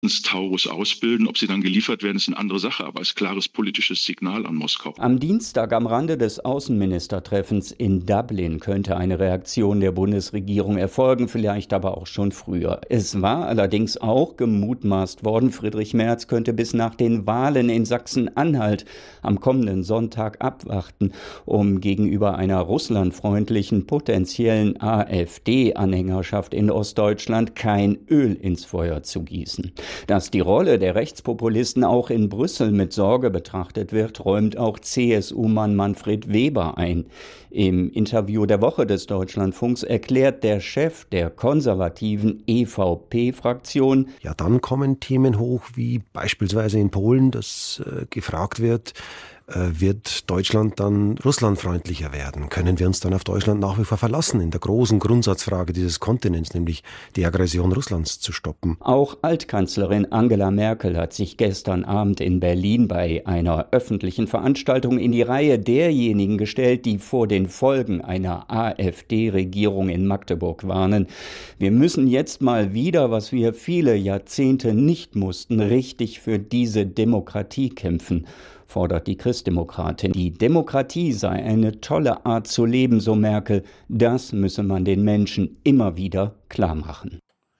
Taurus ausbilden. Ob sie dann geliefert werden, ist eine andere Sache, aber als klares politisches Signal an Moskau. Am Dienstag am Rande des Außenministertreffens in Dublin könnte eine Reaktion der Bundesregierung erfolgen, vielleicht aber auch schon früher. Es war allerdings auch gemutmaßt worden, Friedrich Merz könnte bis nach den Wahlen in Sachsen-Anhalt am kommenden Sonntag abwarten, um gegenüber einer russlandfreundlichen potenziellen AfD-Anhängerschaft in Ostdeutschland kein Öl ins Feuer zu gießen. Dass die Rolle der Rechtspopulisten auch in Brüssel mit Sorge betrachtet wird, räumt auch CSU-Mann Manfred Weber ein. Im Interview der Woche des Deutschlandfunks erklärt der Chef der konservativen EVP-Fraktion: Ja, dann kommen Themen hoch, wie beispielsweise in Polen, dass gefragt wird Deutschland dann russlandfreundlicher werden? Können wir uns dann auf Deutschland nach wie vor verlassen in der großen Grundsatzfrage dieses Kontinents, nämlich die Aggression Russlands zu stoppen? Auch Altkanzlerin Angela Merkel hat sich gestern Abend in Berlin bei einer öffentlichen Veranstaltung in die Reihe derjenigen gestellt, die vor den Folgen einer AfD-Regierung in Magdeburg warnen. Wir müssen jetzt mal wieder, was wir viele Jahrzehnte nicht mussten, richtig für diese Demokratie kämpfen, fordert die Christdemokratin. Die Demokratie sei eine tolle Art zu leben, so Merkel. Das müsse man den Menschen immer wieder klar machen.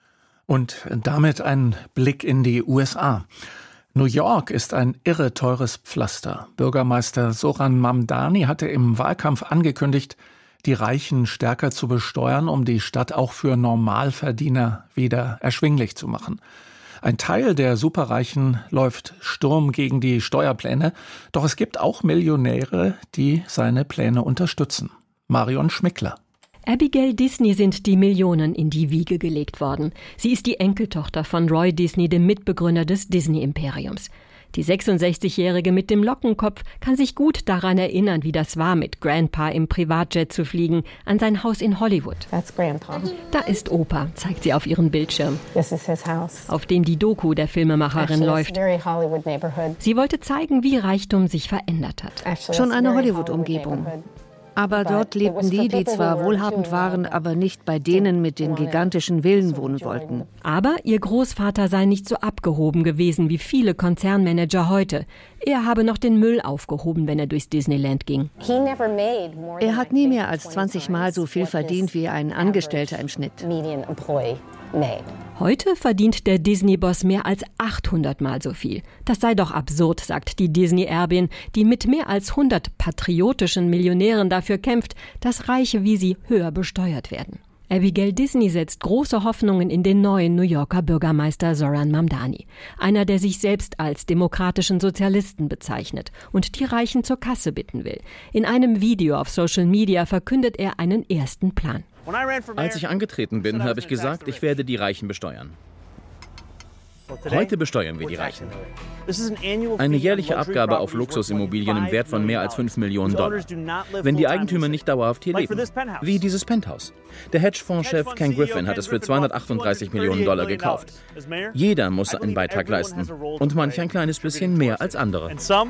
Und damit ein Blick in die USA. New York ist ein irre teures Pflaster. Bürgermeister Zoran Mamdani hatte im Wahlkampf angekündigt, die Reichen stärker zu besteuern, um die Stadt auch für Normalverdiener wieder erschwinglich zu machen. Ein Teil der Superreichen läuft Sturm gegen die Steuerpläne, doch es gibt auch Millionäre, die seine Pläne unterstützen. Marion Schmickler. Abigail Disney sind die Millionen in die Wiege gelegt worden. Sie ist die Enkeltochter von Roy Disney, dem Mitbegründer des Disney-Imperiums. Die 66-Jährige mit dem Lockenkopf kann sich gut daran erinnern, wie das war, mit Grandpa im Privatjet zu fliegen, an sein Haus in Hollywood. That's Grandpa. Da ist Opa, zeigt sie auf ihren Bildschirm, This is his house. auf dem die Doku der Filmemacherin läuft. Very Hollywood neighborhood. Sie wollte zeigen, wie Reichtum sich verändert hat. Schon eine Hollywood-Umgebung. Aber dort lebten die zwar wohlhabend waren, aber nicht bei denen mit den gigantischen Villen wohnen wollten. Aber ihr Großvater sei nicht so abgehoben gewesen wie viele Konzernmanager heute. Er habe noch den Müll aufgehoben, wenn er durchs Disneyland ging. Er hat nie mehr als 20 Mal so viel verdient wie ein Angestellter im Schnitt. Heute verdient der Disney-Boss mehr als 800 Mal so viel. Das sei doch absurd, sagt die Disney-Erbin, die mit mehr als 100 patriotischen Millionären dafür kämpft, dass Reiche wie sie höher besteuert werden. Abigail Disney setzt große Hoffnungen in den neuen New Yorker Bürgermeister Zoran Mamdani. Einer, der sich selbst als demokratischen Sozialisten bezeichnet und die Reichen zur Kasse bitten will. In einem Video auf Social Media verkündet er einen ersten Plan. Als ich angetreten bin, habe ich gesagt, ich werde die Reichen besteuern. Heute besteuern wir die Reichen. Eine jährliche Abgabe auf Luxusimmobilien im Wert von mehr als $5 Millionen. Wenn die Eigentümer nicht dauerhaft hier leben. Wie dieses Penthouse. Der Hedgefonds-Chef Ken Griffin hat es für $238 Millionen gekauft. Jeder muss einen Beitrag leisten. Und manch ein kleines bisschen mehr als andere.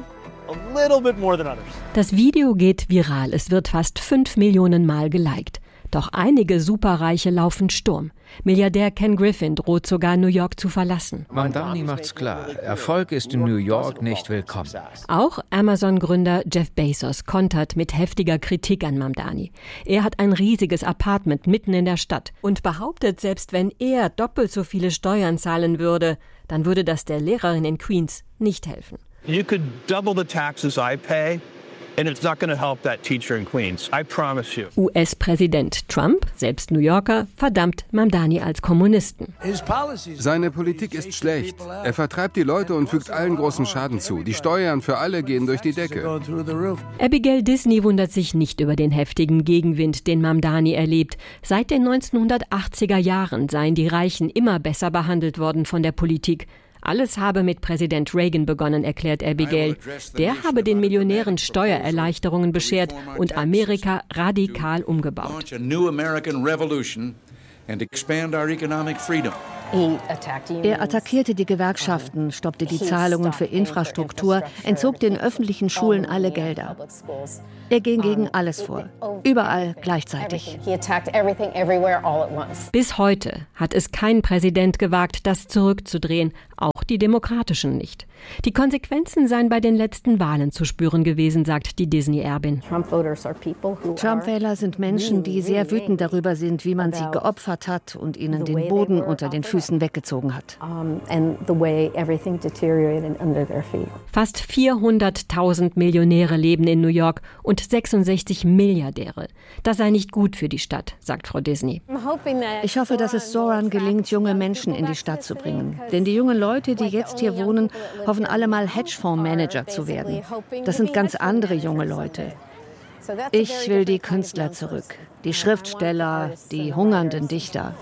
Das Video geht viral. Es wird fast 5 Millionen Mal geliked. Doch einige Superreiche laufen Sturm. Milliardär Ken Griffin droht sogar, New York zu verlassen. Mamdani macht's klar. Erfolg ist in New York nicht willkommen. Auch Amazon-Gründer Jeff Bezos kontert mit heftiger Kritik an Mamdani. Er hat ein riesiges Apartment mitten in der Stadt und behauptet, selbst wenn er doppelt so viele Steuern zahlen würde, dann würde das der Lehrerin in Queens nicht helfen. You could double the taxes I pay. And it's not going to help that teacher in Queens. I promise you. US-Präsident Trump, selbst New Yorker, verdammt Mamdani als Kommunisten. Seine Politik ist schlecht. Er vertreibt die Leute und fügt allen großen Schaden zu. Die Steuern für alle gehen durch die Decke. Abigail Disney wundert sich nicht über den heftigen Gegenwind, den Mamdani erlebt. Seit den 1980er Jahren seien die Reichen immer besser behandelt worden von der Politik. Alles habe mit Präsident Reagan begonnen, erklärt Abigail. Der habe den Millionären Steuererleichterungen beschert und Amerika radikal umgebaut. Er attackierte die Gewerkschaften, stoppte die Zahlungen für Infrastruktur, entzog den öffentlichen Schulen alle Gelder. Er ging gegen alles vor, überall gleichzeitig. Bis heute hat es kein Präsident gewagt, das zurückzudrehen, auch die Demokratischen nicht. Die Konsequenzen seien bei den letzten Wahlen zu spüren gewesen, sagt die Disney-Erbin. Trump-Wähler sind Menschen, die sehr wütend darüber sind, wie man sie geopfert hat und ihnen den Boden unter den Füßen weggezogen hat. Fast 400.000 Millionäre leben in New York und 66 Milliardäre. Das sei nicht gut für die Stadt, sagt Frau Disney. Ich hoffe, dass es Zoran gelingt, junge Menschen in die Stadt zu bringen. Denn die jungen Leute, die jetzt hier wohnen, hoffen alle mal Hedgefondsmanager zu werden. Das sind ganz andere junge Leute. Ich will die Künstler zurück, die Schriftsteller, die hungernden Dichter.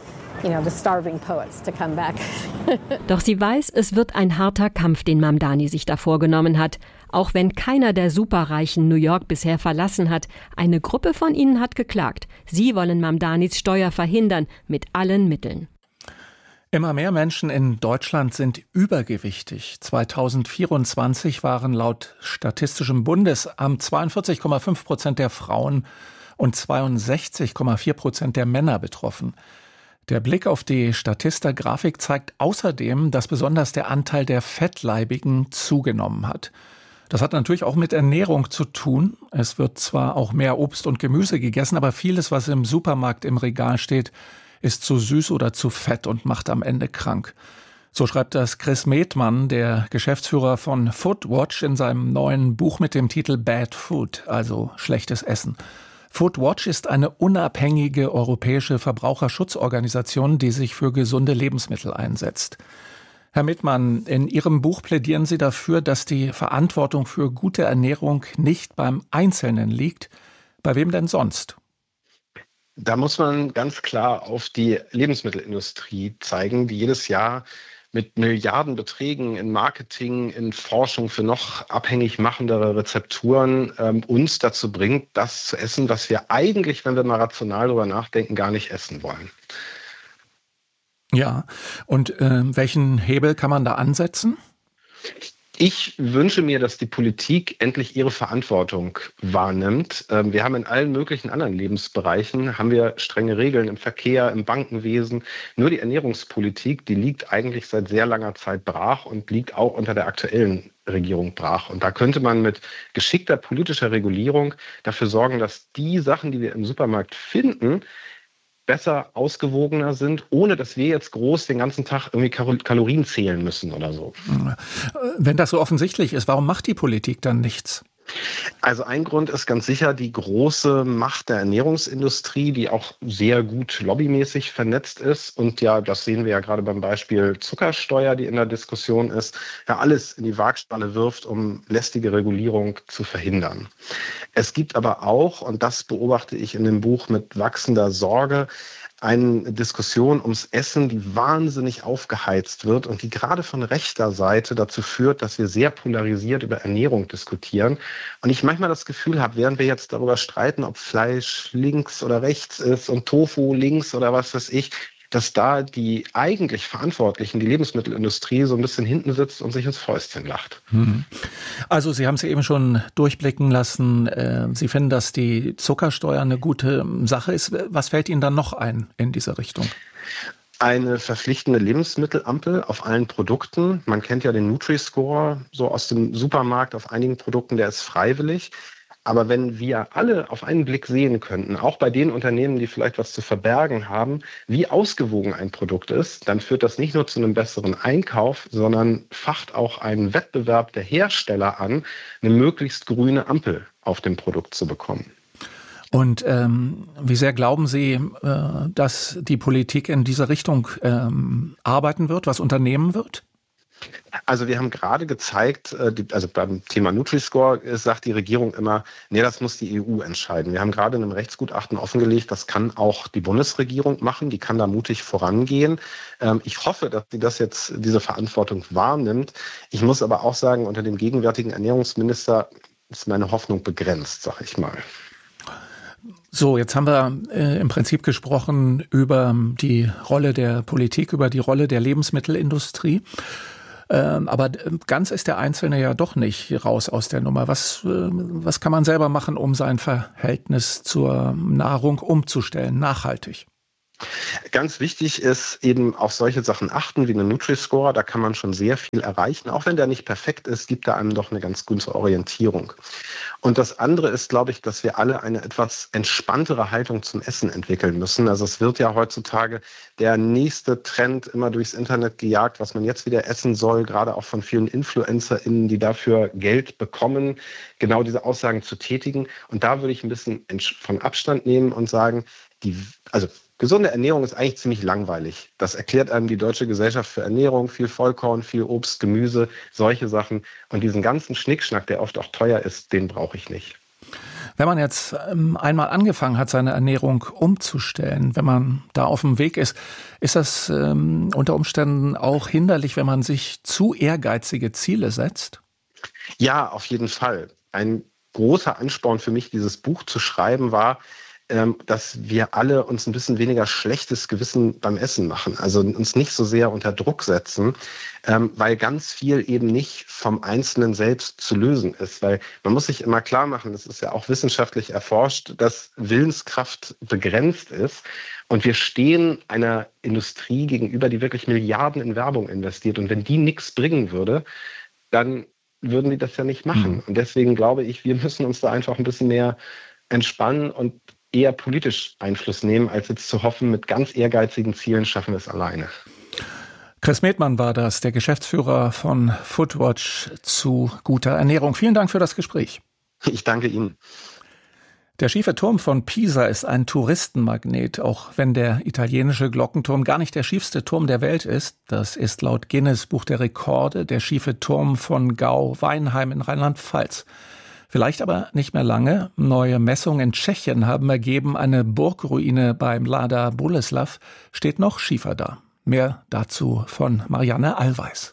Doch sie weiß, es wird ein harter Kampf, den Mamdani sich da vorgenommen hat. Auch wenn keiner der Superreichen New York bisher verlassen hat, eine Gruppe von ihnen hat geklagt. Sie wollen Mamdanis Steuer verhindern, mit allen Mitteln. Immer mehr Menschen in Deutschland sind übergewichtig. 2024 waren laut Statistischem Bundesamt 42,5% der Frauen und 62,4% der Männer betroffen. Der Blick auf die Statista-Grafik zeigt außerdem, dass besonders der Anteil der Fettleibigen zugenommen hat. Das hat natürlich auch mit Ernährung zu tun. Es wird zwar auch mehr Obst und Gemüse gegessen, aber vieles, was im Supermarkt im Regal steht, ist zu süß oder zu fett und macht am Ende krank. So schreibt das Chris Medmann, der Geschäftsführer von Foodwatch, in seinem neuen Buch mit dem Titel Bad Food, also schlechtes Essen. Foodwatch ist eine unabhängige europäische Verbraucherschutzorganisation, die sich für gesunde Lebensmittel einsetzt. Herr Medmann, in Ihrem Buch plädieren Sie dafür, dass die Verantwortung für gute Ernährung nicht beim Einzelnen liegt. Bei wem denn sonst? Da muss man ganz klar auf die Lebensmittelindustrie zeigen, die jedes Jahr mit Milliardenbeträgen in Marketing, in Forschung für noch abhängig machendere Rezepturen uns dazu bringt, das zu essen, was wir eigentlich, wenn wir mal rational darüber nachdenken, gar nicht essen wollen. Ja, und welchen Hebel kann man da ansetzen? Ich wünsche mir, dass die Politik endlich ihre Verantwortung wahrnimmt. Wir haben in allen möglichen anderen Lebensbereichen, haben wir strenge Regeln im Verkehr, im Bankenwesen. Nur die Ernährungspolitik, die liegt eigentlich seit sehr langer Zeit brach und liegt auch unter der aktuellen Regierung brach. Und da könnte man mit geschickter politischer Regulierung dafür sorgen, dass die Sachen, die wir im Supermarkt finden, besser ausgewogener sind, ohne dass wir jetzt groß den ganzen Tag irgendwie Kalorien zählen müssen oder so. Wenn das so offensichtlich ist, warum macht die Politik dann nichts? Also ein Grund ist ganz sicher die große Macht der Ernährungsindustrie, die auch sehr gut lobbymäßig vernetzt ist. Und ja, das sehen wir ja gerade beim Beispiel Zuckersteuer, die in der Diskussion ist, ja alles in die Waagschale wirft, um lästige Regulierung zu verhindern. Es gibt aber auch, und das beobachte ich in dem Buch mit wachsender Sorge, eine Diskussion ums Essen, die wahnsinnig aufgeheizt wird und die gerade von rechter Seite dazu führt, dass wir sehr polarisiert über Ernährung diskutieren. Und ich manchmal das Gefühl habe, während wir jetzt darüber streiten, ob Fleisch links oder rechts ist und Tofu links oder was weiß ich, dass da die eigentlich Verantwortlichen, die Lebensmittelindustrie, so ein bisschen hinten sitzt und sich ins Fäustchen lacht. Also Sie haben es eben schon durchblicken lassen. Sie finden, dass die Zuckersteuer eine gute Sache ist. Was fällt Ihnen dann noch ein in diese Richtung? Eine verpflichtende Lebensmittelampel auf allen Produkten. Man kennt ja den Nutri-Score so aus dem Supermarkt auf einigen Produkten, der ist freiwillig. Aber wenn wir alle auf einen Blick sehen könnten, auch bei den Unternehmen, die vielleicht was zu verbergen haben, wie ausgewogen ein Produkt ist, dann führt das nicht nur zu einem besseren Einkauf, sondern facht auch einen Wettbewerb der Hersteller an, eine möglichst grüne Ampel auf dem Produkt zu bekommen. Und wie sehr glauben Sie, dass die Politik in diese Richtung arbeiten wird, was unternehmen wird? Also wir haben gerade gezeigt, also beim Thema Nutri-Score sagt die Regierung immer, nee, das muss die EU entscheiden. Wir haben gerade in einem Rechtsgutachten offengelegt, das kann auch die Bundesregierung machen, die kann da mutig vorangehen. Ich hoffe, dass sie das jetzt, diese Verantwortung wahrnimmt. Ich muss aber auch sagen, unter dem gegenwärtigen Ernährungsminister ist meine Hoffnung begrenzt, sag ich mal. So, jetzt haben wir im Prinzip gesprochen über die Rolle der Politik, über die Rolle der Lebensmittelindustrie. Aber ganz ist der Einzelne ja doch nicht raus aus der Nummer. Was kann man selber machen, um sein Verhältnis zur Nahrung umzustellen, nachhaltig? Ganz wichtig ist eben auf solche Sachen achten wie eine Nutri-Score. Da kann man schon sehr viel erreichen. Auch wenn der nicht perfekt ist, gibt er einem doch eine ganz gute Orientierung. Und das andere ist, glaube ich, dass wir alle eine etwas entspanntere Haltung zum Essen entwickeln müssen. Also es wird ja heutzutage der nächste Trend immer durchs Internet gejagt, was man jetzt wieder essen soll, gerade auch von vielen InfluencerInnen, die dafür Geld bekommen, genau diese Aussagen zu tätigen. Und da würde ich ein bisschen von Abstand nehmen und sagen, gesunde Ernährung ist eigentlich ziemlich langweilig. Das erklärt einem die Deutsche Gesellschaft für Ernährung, viel Vollkorn, viel Obst, Gemüse, solche Sachen. Und diesen ganzen Schnickschnack, der oft auch teuer ist, den brauche ich nicht. Wenn man jetzt einmal angefangen hat, seine Ernährung umzustellen, wenn man da auf dem Weg ist, ist das unter Umständen auch hinderlich, wenn man sich zu ehrgeizige Ziele setzt? Ja, auf jeden Fall. Ein großer Ansporn für mich, dieses Buch zu schreiben, war, dass wir alle uns ein bisschen weniger schlechtes Gewissen beim Essen machen. Also uns nicht so sehr unter Druck setzen, weil ganz viel eben nicht vom Einzelnen selbst zu lösen ist. Weil man muss sich immer klar machen, das ist ja auch wissenschaftlich erforscht, dass Willenskraft begrenzt ist. Und wir stehen einer Industrie gegenüber, die wirklich Milliarden in Werbung investiert. Und wenn die nichts bringen würde, dann würden die das ja nicht machen. Und deswegen glaube ich, wir müssen uns da einfach ein bisschen mehr entspannen und eher politisch Einfluss nehmen, als jetzt zu hoffen, mit ganz ehrgeizigen Zielen schaffen wir es alleine. Chris Medmann war das, der Geschäftsführer von Foodwatch zu guter Ernährung. Vielen Dank für das Gespräch. Ich danke Ihnen. Der schiefe Turm von Pisa ist ein Touristenmagnet, auch wenn der italienische Glockenturm gar nicht der schiefste Turm der Welt ist. Das ist laut Guinness Buch der Rekorde der schiefe Turm von Gau-Weinheim in Rheinland-Pfalz. Vielleicht aber nicht mehr lange. Neue Messungen in Tschechien haben ergeben, eine Burgruine beim Mladá Boleslav steht noch schiefer da. Mehr dazu von Marianne Allweis.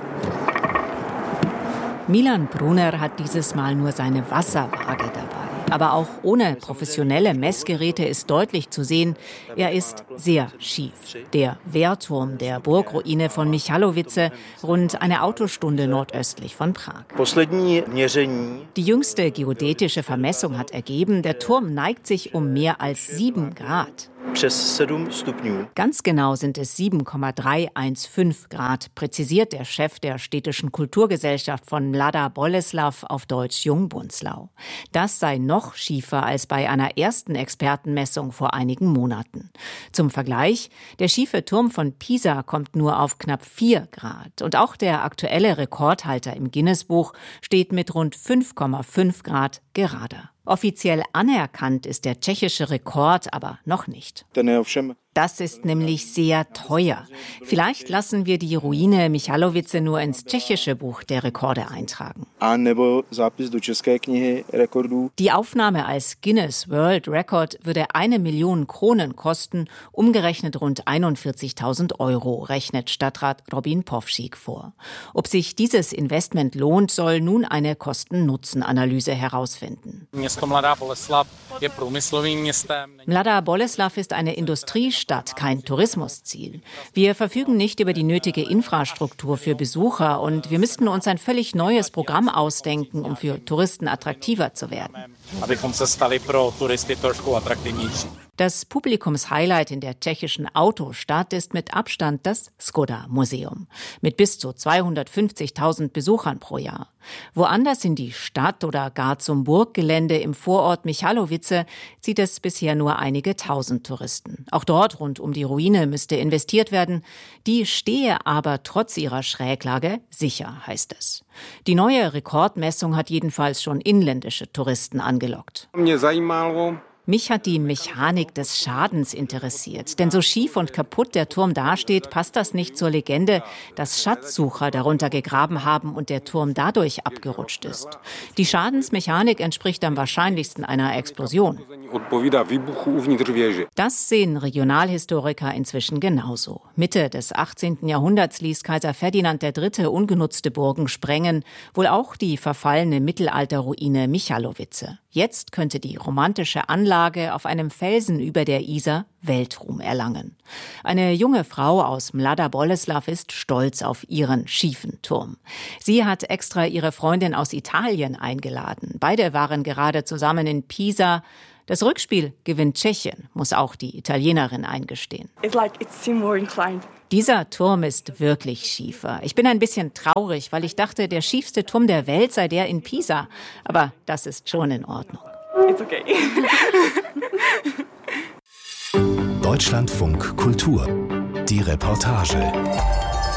Milan Brunner hat dieses Mal nur seine Wasserwaage dabei. Aber auch ohne professionelle Messgeräte ist deutlich zu sehen, er ist sehr schief. Der Wehrturm der Burgruine von Michalovice, rund eine Autostunde nordöstlich von Prag. Die jüngste geodätische Vermessung hat ergeben, der Turm neigt sich um mehr als 7 Grad. Ganz genau sind es 7,315 Grad, präzisiert der Chef der städtischen Kulturgesellschaft von Mladá Boleslav, auf Deutsch Jungbunzlau. Das sei noch schiefer als bei einer ersten Expertenmessung vor einigen Monaten. Zum Vergleich, der schiefe Turm von Pisa kommt nur auf knapp 4 Grad. Und auch der aktuelle Rekordhalter im Guinness-Buch steht mit rund 5,5 Grad gerade. Offiziell anerkannt ist der tschechische Rekord aber noch nicht. Das ist nämlich sehr teuer. Vielleicht lassen wir die Ruine Michalovice nur ins tschechische Buch der Rekorde eintragen. Die Aufnahme als Guinness World Record würde 1 Million Kronen kosten, umgerechnet rund 41.000 €, rechnet Stadtrat Robin Powschick vor. Ob sich dieses Investment lohnt, soll nun eine Kosten-Nutzen-Analyse herausfinden. Mladá Boleslav ist eine Industriestadt, kein Tourismusziel. Wir verfügen nicht über die nötige Infrastruktur für Besucher und wir müssten uns ein völlig neues Programm ausdenken, um für Touristen attraktiver zu werden. Das Publikumshighlight in der tschechischen Autostadt ist mit Abstand das Skoda-Museum mit bis zu 250.000 Besuchern pro Jahr. Woanders in die Stadt oder gar zum Burggelände im Vorort Michalovice zieht es bisher nur einige tausend Touristen. Auch dort rund um die Ruine müsste investiert werden. Die stehe aber trotz ihrer Schräglage sicher, heißt es. Die neue Rekordmessung hat jedenfalls schon inländische Touristen angelockt. Mich hat die Mechanik des Schadens interessiert. Denn so schief und kaputt der Turm dasteht, passt das nicht zur Legende, dass Schatzsucher darunter gegraben haben und der Turm dadurch abgerutscht ist. Die Schadensmechanik entspricht am wahrscheinlichsten einer Explosion. Das sehen Regionalhistoriker inzwischen genauso. Mitte des 18. Jahrhunderts ließ Kaiser Ferdinand III. Ungenutzte Burgen sprengen, wohl auch die verfallene Mittelalterruine Michalovice. Jetzt könnte die romantische Anlage Anlage auf einem Felsen über der Isar Weltruhm erlangen. Eine junge Frau aus Mlada Boleslav ist stolz auf ihren schiefen Turm. Sie hat extra ihre Freundin aus Italien eingeladen. Beide waren gerade zusammen in Pisa. Das Rückspiel gewinnt Tschechien, muss auch die Italienerin eingestehen. Dieser Turm ist wirklich schiefer. Ich bin ein bisschen traurig, weil ich dachte, der schiefste Turm der Welt sei der in Pisa. Aber das ist schon in Ordnung. It's okay. Deutschlandfunk Kultur. Die Reportage.